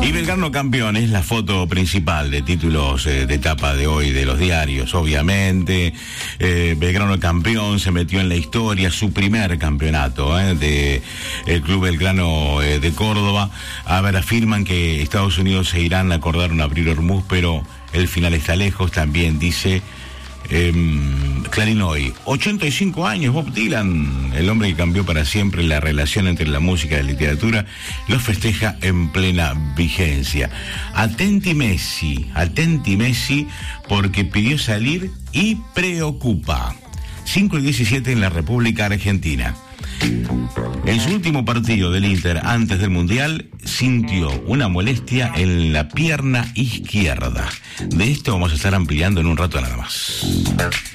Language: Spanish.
Y Belgrano campeón es la foto principal de títulos de etapa de hoy de los diarios, obviamente. Belgrano campeón, se metió en la historia, su primer campeonato de el Club Belgrano de Córdoba. A ver, afirman que Estados Unidos e Irán acordaron abrir Hormuz, pero el final está lejos, también dice Clarín hoy. 85 años, Bob Dylan, el hombre que cambió para siempre la relación entre la música y la literatura, los festeja en plena vigencia. Atenti Messi, porque pidió salir y preocupa. 5:17 en la República Argentina. En su último partido del Inter antes del Mundial, sintió una molestia en la pierna izquierda. De esto vamos a estar ampliando en un rato nada más.